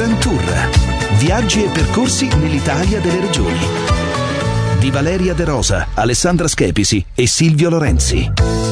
Grand Tour. Viaggi e percorsi nell'Italia delle regioni. Di Valeria De Rosa, Alessandra Schepisi e Silvio Lorenzi.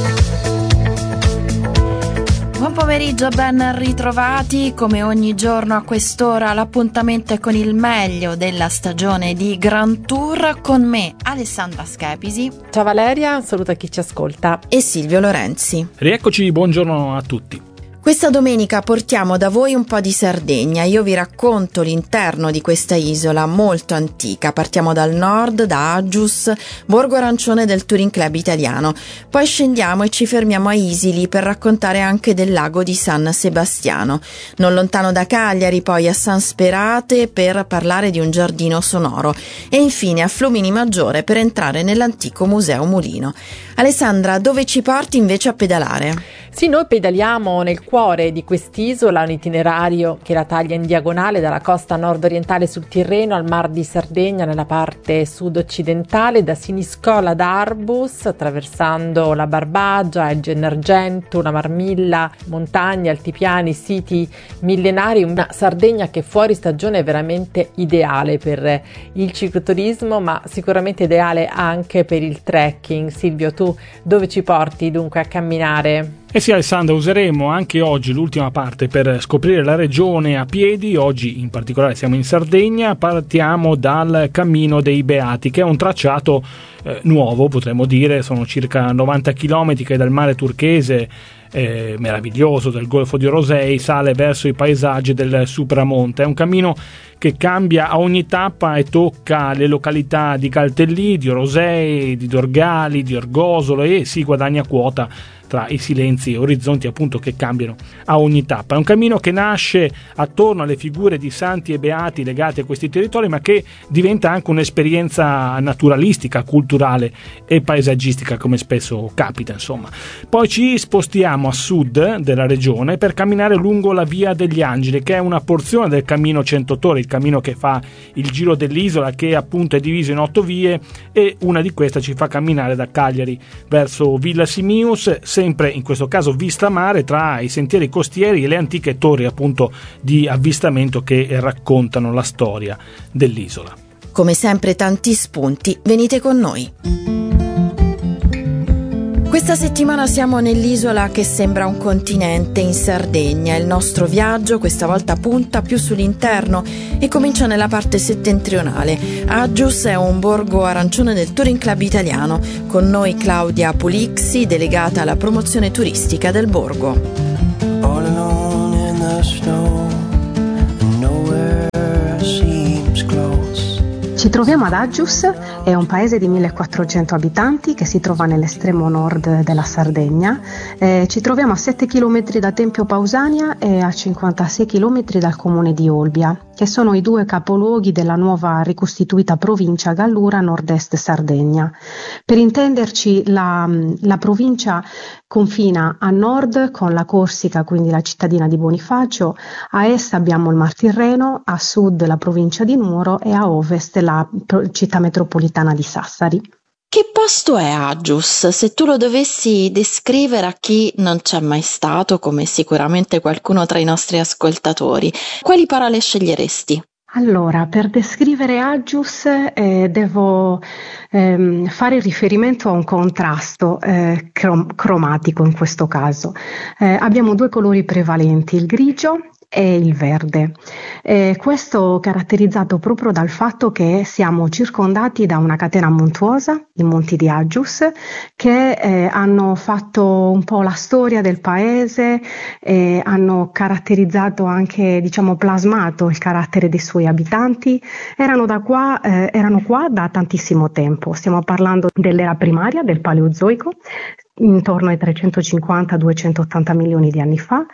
Buon pomeriggio, ben ritrovati. Come ogni giorno a quest'ora l'appuntamento è con il meglio della stagione di Grand Tour, con me Alessandra Schepisi. Ciao Valeria, un saluto a chi ci ascolta. E Silvio Lorenzi. Rieccoci, buongiorno a tutti. Questa domenica portiamo da voi un po' di Sardegna. Io vi racconto l'interno di questa isola molto antica. Partiamo dal nord, da Aggius, borgo arancione del Touring Club italiano. Poi scendiamo e ci fermiamo a Isili per raccontare anche del lago di San Sebastiano. Non lontano da Cagliari, poi a San Sperate per parlare di un giardino sonoro. E infine a Flumini Maggiore per entrare nell'antico Museo Mulino. Alessandra, dove ci porti invece a pedalare? Sì, noi pedaliamo nel cuore di quest'isola, un itinerario che la taglia in diagonale dalla costa nord-orientale sul Tirreno al Mar di Sardegna nella parte sud-occidentale, da Siniscola ad Arbus, attraversando la Barbagia, il Gennargentu, la Marmilla, montagne, altipiani, siti millenari, una Sardegna che fuori stagione è veramente ideale per il cicloturismo, ma sicuramente ideale anche per il trekking. Silvio, tu dove ci porti dunque a camminare? Eh sì, Alessandra, useremo anche oggi l'ultima parte per scoprire la regione a piedi. Oggi in particolare siamo in Sardegna, partiamo dal Cammino dei Beati, che è un tracciato nuovo, potremmo dire. Sono circa 90 km che dal mare turchese meraviglioso del Golfo di Rosei sale verso i paesaggi del Supramonte. È un cammino che cambia a ogni tappa e tocca le località di Caltellì, di Rosei, di Dorgali, di Orgosolo e si guadagna quota tra i silenzi e orizzonti appunto che cambiano a ogni tappa. È un cammino che nasce attorno alle figure di santi e beati legati a questi territori, ma che diventa anche un'esperienza naturalistica, culturale e paesaggistica, come spesso capita, insomma. Poi ci spostiamo a sud della regione per camminare lungo la Via degli Angeli, che è una porzione del Cammino Centotore, il cammino che fa il giro dell'isola, che appunto è diviso in 8 vie, e una di queste ci fa camminare da Cagliari verso Villa Simius, sempre in questo caso vista mare, tra i sentieri costieri e le antiche torri appunto di avvistamento che raccontano la storia dell'isola. Come sempre tanti spunti, venite con noi. Questa settimana siamo nell'isola che sembra un continente, in Sardegna. Il nostro viaggio questa volta punta più sull'interno e comincia nella parte settentrionale. Aggius è un borgo arancione del Touring Club italiano. Con noi Claudia Pulixi, delegata alla promozione turistica del borgo. All alone in the snow, and nowhere seems close. Ci troviamo ad Aggius, è un paese di 1400 abitanti che si trova nell'estremo nord della Sardegna. Ci troviamo a 7 km da Tempio Pausania e a 56 km dal comune di Olbia, che sono i due capoluoghi della nuova ricostituita provincia Gallura Nord-Est Sardegna. Per intenderci, la provincia confina a nord con la Corsica, quindi la cittadina di Bonifacio, a est abbiamo il Mar Tirreno, a sud la provincia di Nuoro e a ovest la città metropolitana di Sassari. Che posto è Aggius? Se tu lo dovessi descrivere a chi non c'è mai stato, come sicuramente qualcuno tra i nostri ascoltatori, quali parole sceglieresti? Allora, per descrivere Aggius devo fare riferimento a un contrasto cromatico in questo caso. Abbiamo due colori prevalenti, il grigio e il verde. Questo caratterizzato proprio dal fatto che siamo circondati da una catena montuosa, i Monti di Aggius, che hanno fatto un po' la storia del paese, hanno caratterizzato anche, plasmato il carattere dei suoi abitanti. Erano qua da tantissimo tempo. Stiamo parlando dell'era primaria, del Paleozoico, intorno ai 350-280 milioni di anni fa,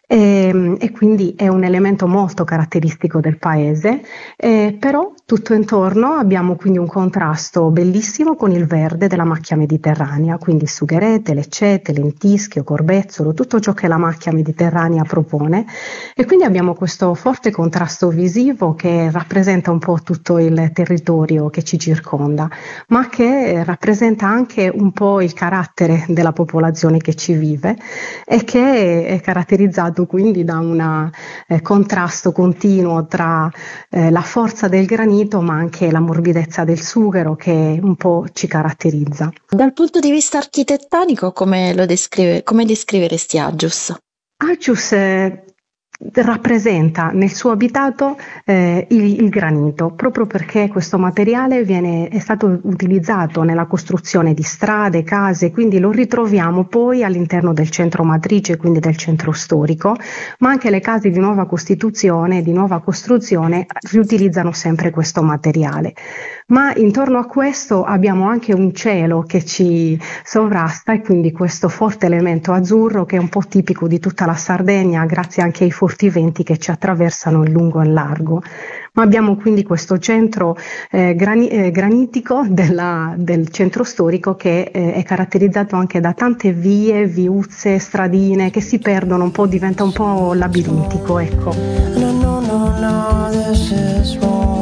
e quindi è un elemento molto caratteristico del paese, però tutto intorno abbiamo quindi un contrasto bellissimo con il verde della macchia mediterranea, quindi sugherete, leccete, lentischio, corbezzolo, tutto ciò che la macchia mediterranea propone, e quindi abbiamo questo forte contrasto visivo che rappresenta un po' tutto il territorio che ci circonda, ma che rappresenta anche un po' il carattere della popolazione che ci vive e che è caratterizzato dettato quindi da un contrasto continuo tra la forza del granito ma anche la morbidezza del sughero che un po' ci caratterizza. Dal punto di vista architettonico, come descriveresti Agius? Agius rappresenta nel suo abitato il granito, proprio perché questo materiale è stato utilizzato nella costruzione di strade, case, quindi lo ritroviamo poi all'interno del centro matrice, quindi del centro storico, ma anche le case di nuova costruzione riutilizzano sempre questo materiale. Ma intorno a questo abbiamo anche un cielo che ci sovrasta e quindi questo forte elemento azzurro che è un po' tipico di tutta la Sardegna grazie anche ai forti venti che ci attraversano in lungo e in largo. Ma abbiamo quindi questo centro granitico del centro storico che è caratterizzato anche da tante vie, viuzze, stradine che si perdono un po', diventa un po' labirintico, ecco. No, this is wrong.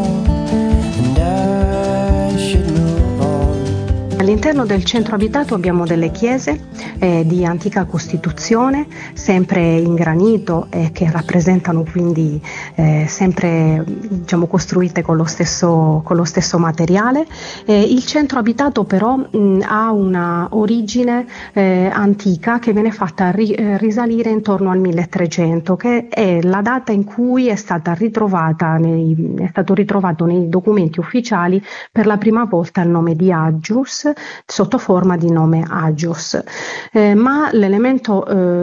All'interno del centro abitato abbiamo delle chiese di antica costituzione, sempre in granito che rappresentano quindi sempre costruite con lo stesso materiale. Il centro abitato però ha una origine antica che viene fatta risalire intorno al 1300, che è la data in cui è stato ritrovato nei documenti ufficiali per la prima volta il nome di Agius sotto forma di nome Agios. Ma l'elemento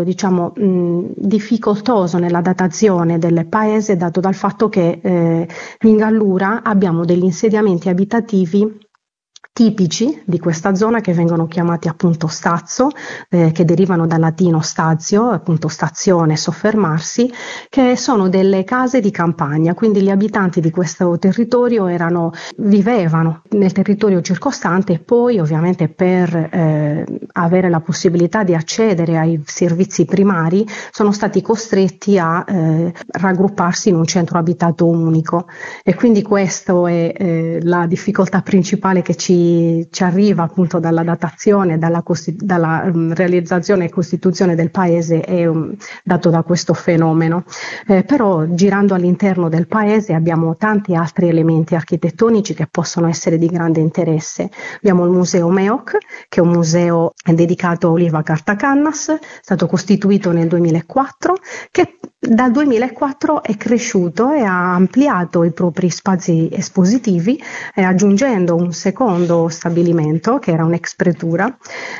difficoltoso nella datazione del paese è dato dal fatto che in Gallura abbiamo degli insediamenti abitativi tipici di questa zona che vengono chiamati appunto stazzo, che derivano dal latino stazio, appunto stazione, soffermarsi, che sono delle case di campagna, quindi gli abitanti di questo territorio vivevano nel territorio circostante e poi ovviamente per avere la possibilità di accedere ai servizi primari sono stati costretti a raggrupparsi in un centro abitato unico e quindi questo è la difficoltà principale che ci arriva appunto dalla datazione, dalla realizzazione e costituzione del paese è dato da questo fenomeno. Però girando all'interno del paese abbiamo tanti altri elementi architettonici che possono essere di grande interesse. Abbiamo il Museo Meoc, che è un museo dedicato a Oliva Cartacannas, stato costituito nel 2004, che dal 2004 è cresciuto e ha ampliato i propri spazi espositivi, aggiungendo un secondo stabilimento che era un'ex pretura,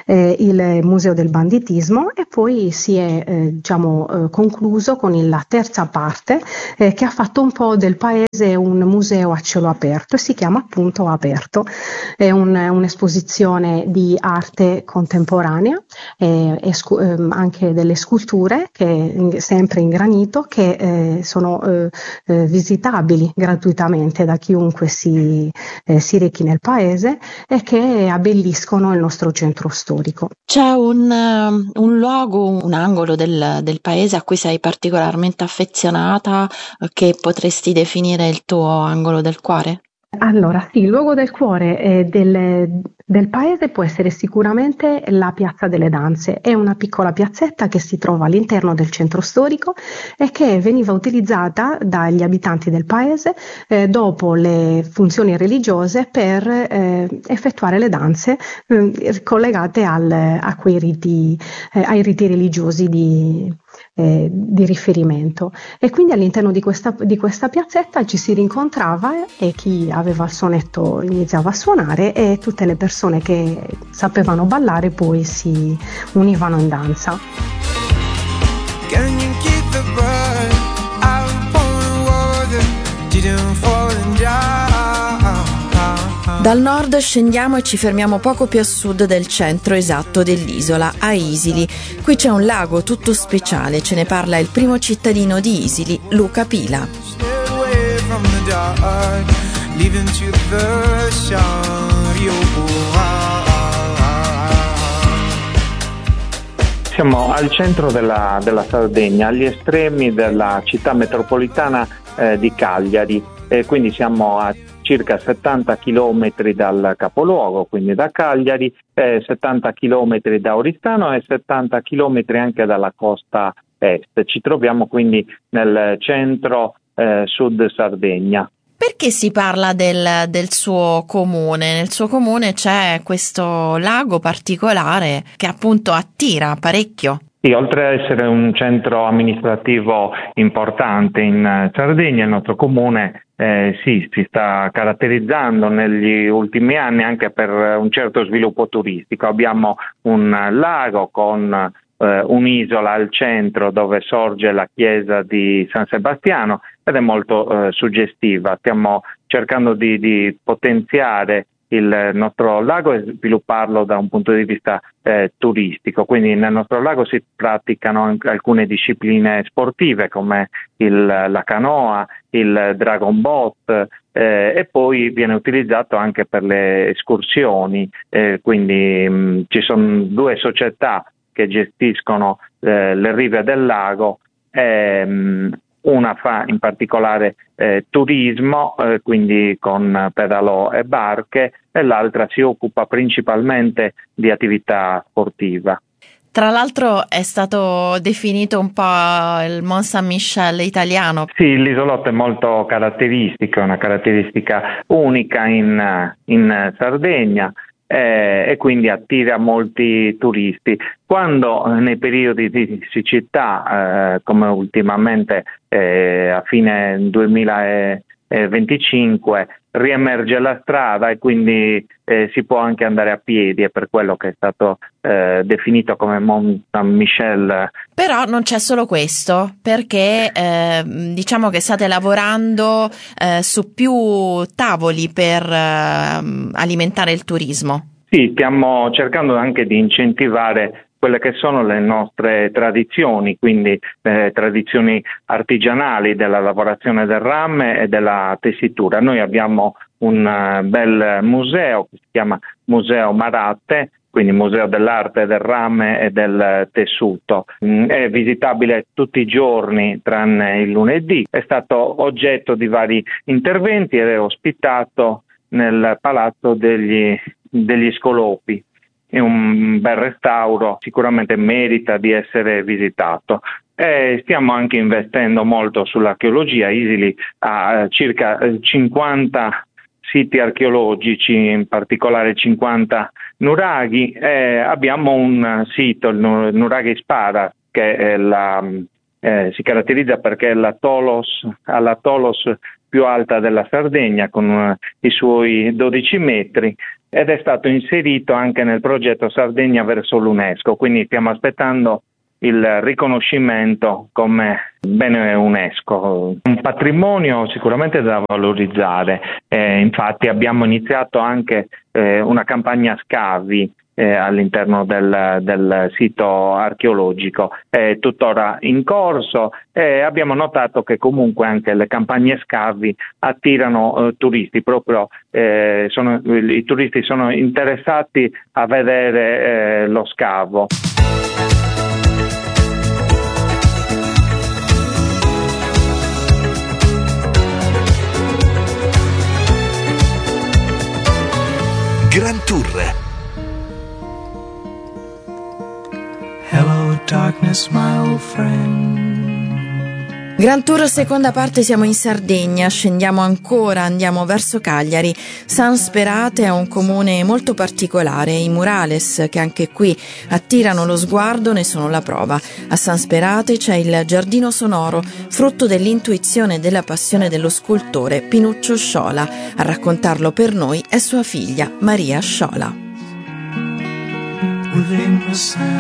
il Museo del Banditismo, e poi si è concluso con la terza parte che ha fatto un po' del paese un museo a cielo aperto e si chiama appunto Aperto. È un'esposizione di arte contemporanea e anche delle sculture che sempre in granito che sono visitabili gratuitamente da chiunque si rechi nel paese e che abbelliscono il nostro centro storico. C'è un luogo, un angolo del paese a cui sei particolarmente affezionata, che potresti definire il tuo angolo del cuore? Allora, sì, il luogo del cuore del paese può essere sicuramente la Piazza delle Danze. È una piccola piazzetta che si trova all'interno del centro storico e che veniva utilizzata dagli abitanti del paese dopo le funzioni religiose per effettuare le danze collegate a quei riti, ai riti religiosi di riferimento. E quindi all'interno di questa piazzetta ci si rincontrava e chi aveva il sonetto iniziava a suonare e tutte le persone che sapevano ballare poi si univano in danza. Dal nord scendiamo e ci fermiamo poco più a sud del centro esatto dell'isola, a Isili. Qui c'è un lago tutto speciale, ce ne parla il primo cittadino di Isili, Luca Pila. Siamo al centro della Sardegna, agli estremi della città metropolitana di Cagliari, quindi siamo a circa 70 chilometri dal capoluogo, quindi da Cagliari, 70 chilometri da Oristano e 70 chilometri anche dalla costa est. Ci troviamo quindi nel centro sud Sardegna. Perché si parla del suo comune? Nel suo comune c'è questo lago particolare che appunto attira parecchio. Sì, oltre ad essere un centro amministrativo importante in Sardegna, il nostro comune si sta caratterizzando negli ultimi anni anche per un certo sviluppo turistico. Abbiamo un lago con un'isola al centro dove sorge la chiesa di San Sebastiano ed è molto suggestiva. Stiamo cercando di potenziare il nostro lago e svilupparlo da un punto di vista turistico. Quindi nel nostro lago si praticano anche alcune discipline sportive come la canoa, il dragon boat e poi viene utilizzato anche per le escursioni. Quindi ci sono 2 società che gestiscono le rive del lago. Una fa in particolare turismo, quindi con pedalò e barche, e l'altra si occupa principalmente di attività sportiva. Tra l'altro è stato definito un po' il Mont Saint-Michel italiano. Sì, l'isolotto è molto caratteristico, è una caratteristica unica in Sardegna. E quindi attira molti turisti. Quando nei periodi di siccità, come ultimamente a fine 2025, riemerge la strada e quindi si può anche andare a piedi, è per quello che è stato definito come Mont Saint-Michel. Però non c'è solo questo, perché diciamo che state lavorando su più tavoli per alimentare il turismo. Sì, stiamo cercando anche di incentivare quelle che sono le nostre tradizioni, quindi tradizioni artigianali della lavorazione del rame e della tessitura. Noi abbiamo un bel museo che si chiama Museo Maratte, quindi Museo dell'Arte del Rame e del Tessuto. È visitabile tutti i giorni tranne il lunedì. È stato oggetto di vari interventi ed è ospitato nel Palazzo degli Scolopi. È un bel restauro, sicuramente merita di essere visitato. Stiamo anche investendo molto sull'archeologia. Isili ha circa 50 siti archeologici, in particolare 50 nuraghi. Abbiamo un sito, il Nuraghi Spara, che è si caratterizza perché è la Tolos più alta della Sardegna, con i suoi 12 metri, ed è stato inserito anche nel progetto Sardegna verso l'UNESCO, quindi stiamo aspettando il riconoscimento come bene UNESCO, un patrimonio sicuramente da valorizzare. Infatti abbiamo iniziato anche una campagna scavi all'interno del sito archeologico, è tuttora in corso e abbiamo notato che comunque anche le campagne scavi attirano turisti, proprio i turisti sono interessati a vedere lo scavo. Gran Tour. Hello darkness, my old friend. Gran Tour seconda parte, siamo in Sardegna, scendiamo ancora, andiamo verso Cagliari. San Sperate è un comune molto particolare, i murales che anche qui attirano lo sguardo ne sono la prova. A San Sperate c'è il giardino sonoro, frutto dell'intuizione e della passione dello scultore Pinuccio Sciola. A raccontarlo per noi è sua figlia Maria Sciola. Within the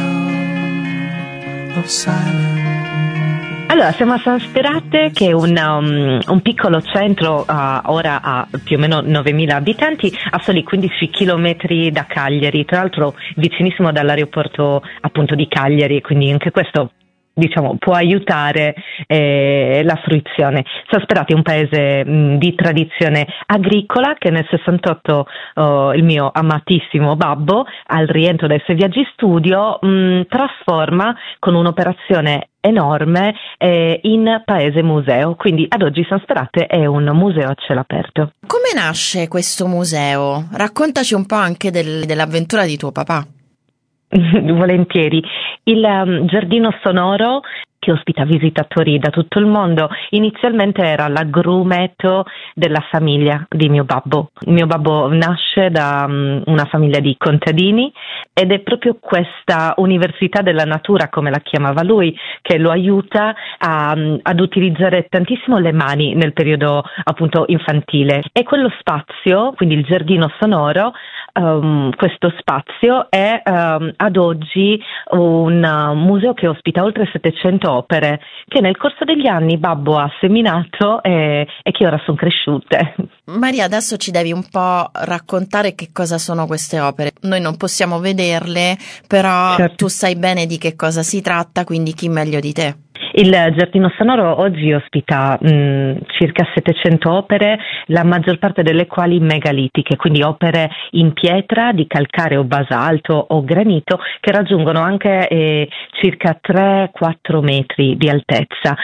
sound of silence. Allora, siamo a San Sperate, che è un piccolo centro, ora ha più o meno 9.000 abitanti, a soli 15 chilometri da Cagliari, tra l'altro vicinissimo dall'aeroporto appunto di Cagliari, quindi anche questo diciamo può aiutare la fruizione. San Sperate è un paese di tradizione agricola che nel 68 il mio amatissimo babbo, al rientro dai suoi viaggi studio, trasforma con un'operazione enorme in paese museo, quindi ad oggi San Sperate è un museo a cielo aperto. Come nasce questo museo? Raccontaci un po' anche dell'avventura di tuo papà. Volentieri. Il giardino sonoro che ospita visitatori da tutto il mondo. Inizialmente era l'agrumeto della famiglia di mio babbo. Mio babbo nasce da una famiglia di contadini ed è proprio questa università della natura, come la chiamava lui, che lo aiuta ad utilizzare tantissimo le mani nel periodo appunto infantile. E quello spazio, quindi il giardino sonoro, questo spazio è ad oggi un museo che ospita oltre 700 opere che nel corso degli anni babbo ha seminato e che ora sono cresciute. Maria, adesso ci devi un po' raccontare che cosa sono queste opere. Noi non possiamo vederle, però certo. Tu sai bene di che cosa si tratta, quindi chi meglio di te? Il Giardino Sonoro oggi ospita circa 700 opere, la maggior parte delle quali megalitiche, quindi opere in pietra, di calcare o basalto o granito, che raggiungono anche circa 3-4 metri di altezza.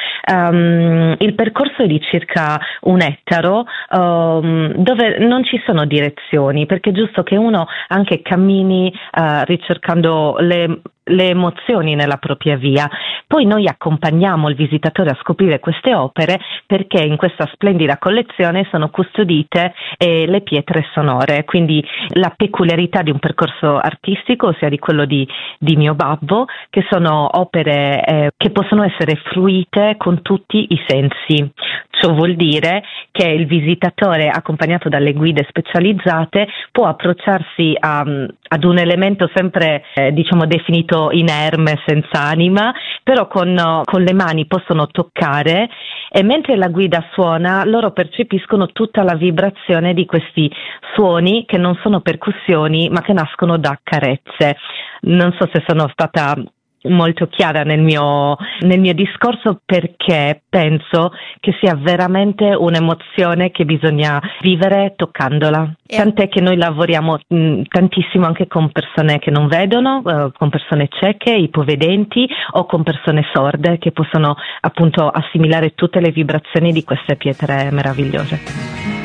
Il percorso è di circa 1 ettaro, dove non ci sono direzioni, perché è giusto che uno anche cammini ricercando le emozioni nella propria via. Poi noi accompagniamo il visitatore a scoprire queste opere perché in questa splendida collezione sono custodite le pietre sonore, quindi la peculiarità di un percorso artistico, ossia di quello di mio babbo, che sono opere che possono essere fruite con tutti i sensi. Ciò vuol dire che il visitatore, accompagnato dalle guide specializzate, può approcciarsi ad un elemento sempre definito inerme, senza anima, però con le mani possono toccare, e mentre la guida suona loro percepiscono tutta la vibrazione di questi suoni che non sono percussioni ma che nascono da carezze. Non so se sono stata molto chiara nel mio discorso, perché penso che sia veramente un'emozione che bisogna vivere toccandola. Tant'è che noi lavoriamo tantissimo anche con persone che non vedono, con persone cieche, ipovedenti o con persone sorde, che possono appunto assimilare tutte le vibrazioni di queste pietre meravigliose.